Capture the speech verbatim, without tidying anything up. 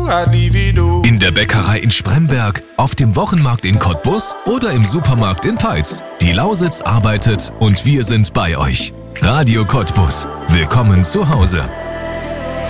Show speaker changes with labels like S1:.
S1: In der Bäckerei in Spremberg, auf dem Wochenmarkt in Cottbus oder im Supermarkt in Peitz. Die Lausitz arbeitet und wir sind bei euch. Radio Cottbus. Willkommen zu Hause.